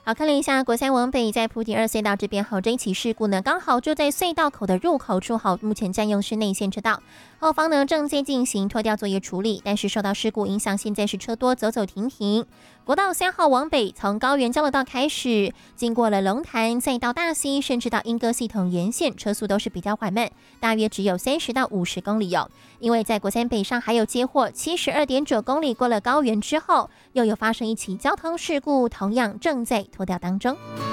好，看了一下国三往北在埔底2隧道这边，好，这一起事故呢，刚好就在隧道口的入口处，好，目前占用是内线车道，后方呢正在进行拖吊作业处理，但是受到事故影响，现在是车多走走停停。国道3号往北，从高原交流道开始，经过了龙潭，再到大溪，甚至到莺歌系统沿线，车速都是比较缓慢，大约只有30到50公里哦。因为在国三北上还有接获72.9公里过了高原之后，又有发生一起交通事故，同样正在拖吊当中。